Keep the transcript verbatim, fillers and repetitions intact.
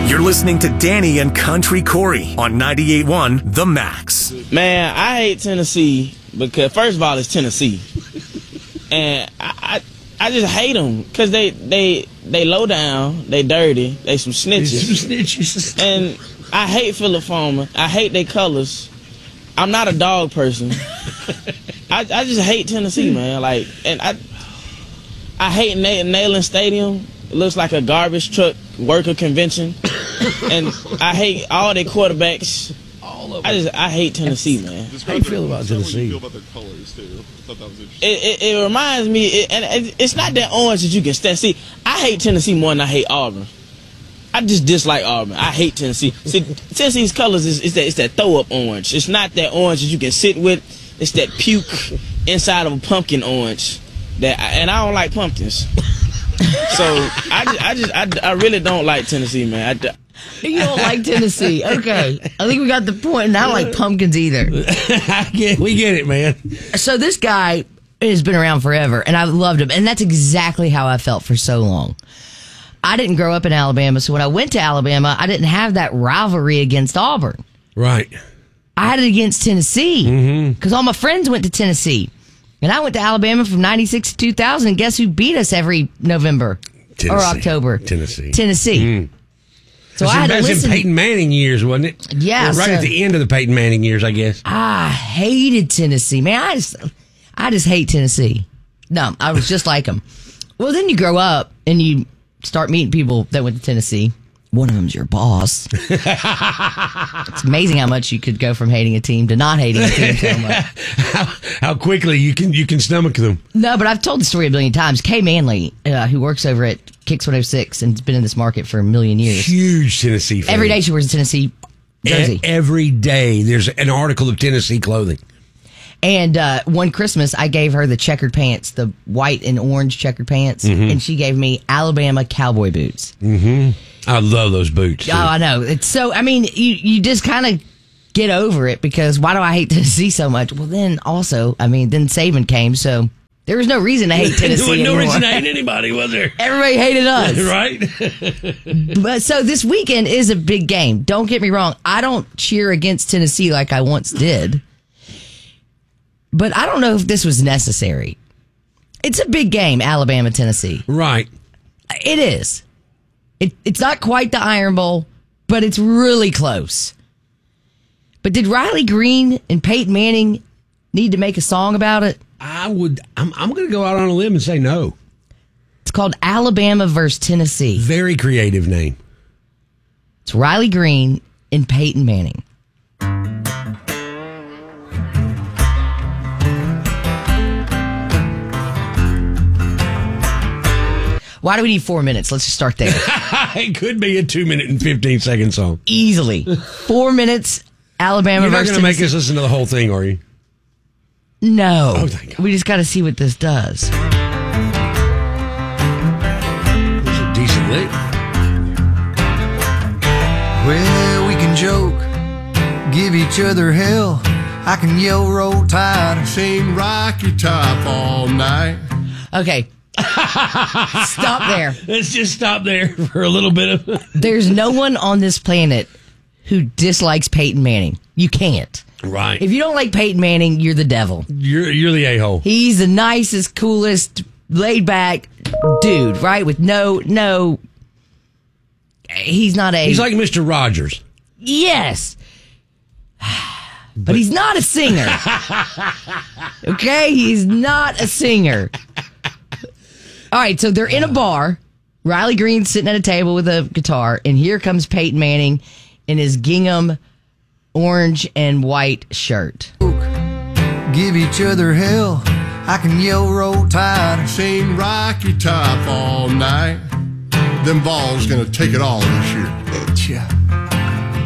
You're listening to Danny and Country Corey on ninety-eight point one The Max. Man, I hate Tennessee because, first of all, it's Tennessee. And I I, I just hate them because they, they, they low down, they dirty, they some snitches. Some snitches. And I hate Philip Fulmer. I hate their colors. I'm not a dog person. I, I just hate Tennessee, man. Like, and I I hate Na- Neyland Stadium. It looks like a garbage truck worker convention. And I hate all their quarterbacks. All of I just I hate Tennessee, man. How do you feel about Tennessee? You feel about their colors too. I thought that was interesting. It, it, it reminds me, it, and it, it's not that orange that you can stand. See, I hate Tennessee more than I hate Auburn. I just dislike Auburn. I hate Tennessee. See, Tennessee's colors is, is that it's that throw up orange. It's not that orange that you can sit with. It's that puke inside of a pumpkin orange. That and I don't like pumpkins. So I just, I just I, I really don't like Tennessee, man. I, You don't like Tennessee. Okay. I think we got the point. And I don't like pumpkins either. I get, we get it, man. So this guy has been around forever, and I've loved him. And that's exactly how I felt for so long. I didn't grow up in Alabama, so when I went to Alabama, I didn't have that rivalry against Auburn. Right. I had it against Tennessee because mm-hmm. all my friends went to Tennessee. And I went to Alabama from ninety-six to two thousand. And guess who beat us every November Tennessee. or October? Tennessee. Tennessee. Mm. So that's I had in, to that's listen. in Peyton Manning years, wasn't it? Yeah. Right so, at the end of the Peyton Manning years, I guess. I hated Tennessee. Man, I just, I just hate Tennessee. No, I was just like them. Well, then you grow up and you start meeting people that went to Tennessee. One of them's your boss. It's amazing how much you could go from hating a team to not hating a team so much. how, how quickly you can you can stomach them. No, but I've told the story a billion times. Kay Manley, uh, who works over at Kicks one oh six and has been in this market for a million years. Huge Tennessee fan. Every day she wears a Tennessee jersey. E- every day there's an article of Tennessee clothing. And uh, one Christmas, I gave her the checkered pants, the white and orange checkered pants, mm-hmm. and she gave me Alabama cowboy boots. Mm-hmm. I love those boots. Too. Oh, I know. It's so, I mean, you, you just kind of get over it because why do I hate Tennessee so much? Well, then also, I mean, then Saban came, so there was no reason to hate Tennessee no anymore. reason to hate anybody, was there? Everybody hated us. Right? But so this weekend is a big game. Don't get me wrong. I don't cheer against Tennessee like I once did. But I don't know if this was necessary. It's a big game, Alabama, Tennessee. Right. It is. It, it's not quite the Iron Bowl, but it's really close. But did Riley Green and Peyton Manning need to make a song about it? I would. I'm, I'm going to go out on a limb and say no. It's called Alabama versus Tennessee. Very creative name. It's Riley Green and Peyton Manning. Why do we need four minutes? Let's just start there. It could be a two minute and fifteen second song. Easily. Four minutes, Alabama You're not versus going to make Tennessee. us listen to the whole thing, are you? No. Oh, thank God. We just got to see what this does. It's a decent lick. Well, we can joke, give each other hell. I can yell roll tide and Sing Rocky Top all night. Okay. Stop there. Let's just stop there for a little bit of. There's no one on this planet who dislikes Peyton Manning. You can't. Right. If you don't like Peyton Manning, you're the devil. You're you're the a-hole. He's the nicest, coolest, laid back dude, right? With no, no. He's not a. He's like Mister Rogers. Yes. But he's not a singer. Okay? He's not a singer. All right, so they're in a bar. Riley Green's sitting at a table with a guitar, and here comes Peyton Manning in his gingham orange and white shirt. give each other hell. I can yell roll tide and Sing Rocky Top all night. Them balls gonna take it all this year. Betcha.